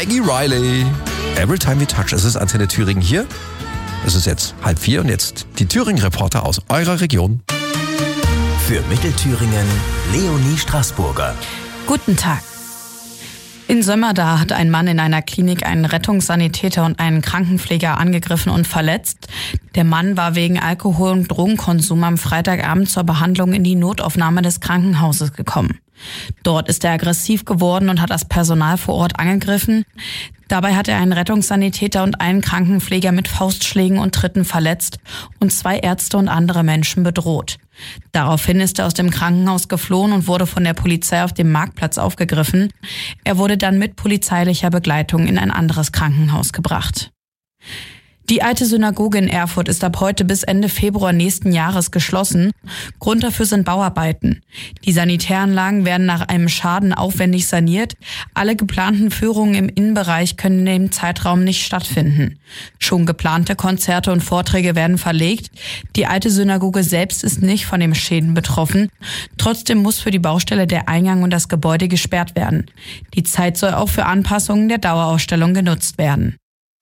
Maggie Riley. Every time we touch. Es ist Antenne Thüringen hier. Es ist jetzt 3:30 und jetzt die Thüringen-Reporter aus eurer Region. Für Mittelthüringen Leonie Straßburger. Guten Tag. In Sömmerda hat ein Mann in einer Klinik einen Rettungssanitäter und einen Krankenpfleger angegriffen und verletzt. Der Mann war wegen Alkohol- und Drogenkonsum am Freitagabend zur Behandlung in die Notaufnahme des Krankenhauses gekommen. Dort ist er aggressiv geworden und hat das Personal vor Ort angegriffen. Dabei hat er einen Rettungssanitäter und einen Krankenpfleger mit Faustschlägen und Tritten verletzt und 2 Ärzte und andere Menschen bedroht. Daraufhin ist er aus dem Krankenhaus geflohen und wurde von der Polizei auf dem Marktplatz aufgegriffen. Er wurde dann mit polizeilicher Begleitung in ein anderes Krankenhaus gebracht. Die alte Synagoge in Erfurt ist ab heute bis Ende Februar nächsten Jahres geschlossen. Grund dafür sind Bauarbeiten. Die Sanitäranlagen werden nach einem Schaden aufwendig saniert. Alle geplanten Führungen im Innenbereich können in dem Zeitraum nicht stattfinden. Schon geplante Konzerte und Vorträge werden verlegt. Die alte Synagoge selbst ist nicht von den Schäden betroffen. Trotzdem muss für die Baustelle der Eingang und das Gebäude gesperrt werden. Die Zeit soll auch für Anpassungen der Dauerausstellung genutzt werden.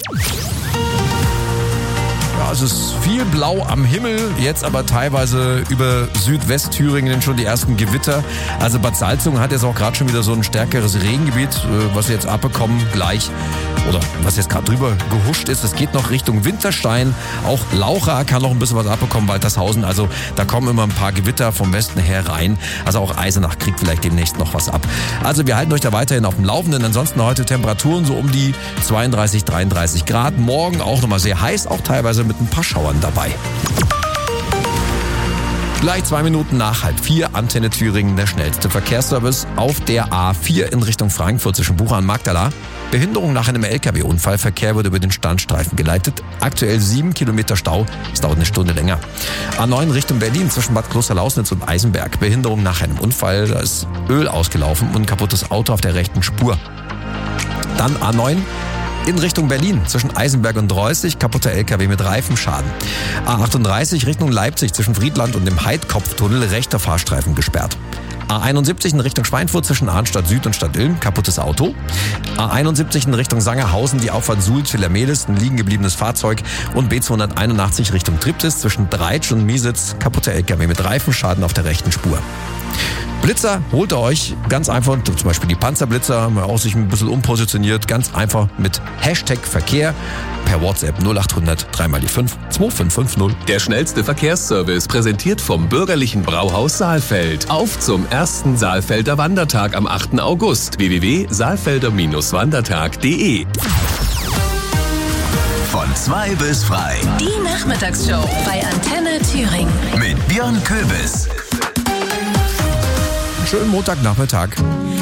Ja, es ist viel blau am Himmel, jetzt aber teilweise über Südwestthüringen schon die ersten Gewitter. Also Bad Salzungen hat jetzt auch gerade schon wieder so ein stärkeres Regengebiet, was wir jetzt abbekommen gleich. Oder was jetzt gerade drüber gehuscht ist. Es geht noch Richtung Winterstein. Auch Laucha kann noch ein bisschen was abbekommen, Waltershausen. Also da kommen immer ein paar Gewitter vom Westen her rein. Also auch Eisenach kriegt vielleicht demnächst noch was ab. Also wir halten euch da weiterhin auf dem Laufenden. Ansonsten heute Temperaturen so um die 32, 33 Grad. Morgen auch nochmal sehr heiß, auch teilweise mit ein paar Schauern dabei. Gleich 2 Minuten nach 3:30, Antenne Thüringen, der schnellste Verkehrsservice auf der A4 in Richtung Frankfurt zwischen Bucha und Magdala. Behinderung nach einem LKW-Unfall. Verkehr wird über den Standstreifen geleitet. Aktuell 7 Kilometer Stau. Es dauert eine Stunde länger. A9 Richtung Berlin zwischen Bad Klosterlausnitz und Eisenberg. Behinderung nach einem Unfall. Da ist Öl ausgelaufen und ein kaputtes Auto auf der rechten Spur. Dann A9 in Richtung Berlin zwischen Eisenberg und Reußig, kaputter LKW mit Reifenschaden. A38 Richtung Leipzig zwischen Friedland und dem Heidkopftunnel, rechter Fahrstreifen gesperrt. A71 in Richtung Schweinfurt zwischen Arnstadt Süd und Stadt Ilm, kaputtes Auto. A71 in Richtung Sangerhausen, die Auffahrt Suhl-Zwillamelis, ein liegen gebliebenes Fahrzeug. Und B281 Richtung Triptis zwischen Dreitsch und Miesitz, kaputter LKW mit Reifenschaden auf der rechten Spur. Blitzer holt ihr euch ganz einfach, zum Beispiel die Panzerblitzer, haben wir auch sich ein bisschen umpositioniert, ganz einfach mit Hashtag Verkehr per WhatsApp 0800 3x5 2550. Der schnellste Verkehrsservice präsentiert vom bürgerlichen Brauhaus Saalfeld. Auf zum ersten Saalfelder Wandertag am 8. August. www.saalfelder-wandertag.de. Von 2 bis frei. Die Nachmittagsshow bei Antenne Thüringen. Mit Björn Köbis. Schönen Montagnachmittag.